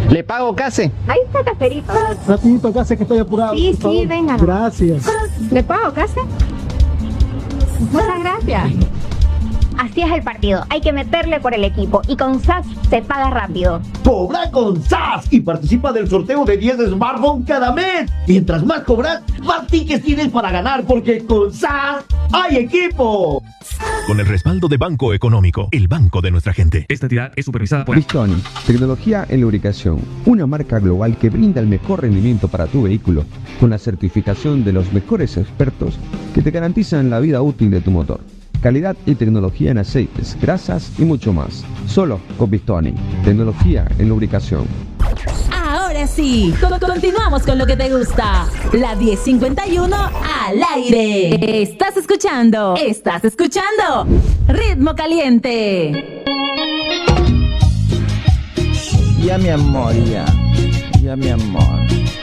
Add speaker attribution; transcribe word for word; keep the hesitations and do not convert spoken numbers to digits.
Speaker 1: ¿Le pago case?
Speaker 2: Ahí está Caserito.
Speaker 3: Rapidito, Case, que estoy apurado.
Speaker 2: Sí,
Speaker 3: por
Speaker 2: sí,
Speaker 3: favor.
Speaker 2: venga.
Speaker 3: Gracias.
Speaker 2: ¿Le pago Case? Muchas gracias. Así es el partido, hay que meterle por el equipo y con S A S se paga rápido.
Speaker 4: Cobra con S A S y participa del sorteo de diez smartphones cada mes. Mientras más cobras, más tickets tienes para ganar, porque con S A S hay equipo.
Speaker 5: Con el respaldo de Banco Económico, el banco de nuestra gente.
Speaker 6: Esta entidad es supervisada por...
Speaker 7: Bridgestone, tecnología en lubricación, una marca global que brinda el mejor rendimiento para tu vehículo, con la certificación de los mejores expertos que te garantizan la vida útil de tu motor. Calidad y tecnología en aceites, grasas y mucho más. Solo con Bridgestone, tecnología en lubricación.
Speaker 8: Ahora sí, co- continuamos con lo que te gusta. La diez cincuenta y uno al aire. Estás escuchando, estás escuchando Ritmo Caliente.
Speaker 9: Ya mi amor, ya. Ya mi amor.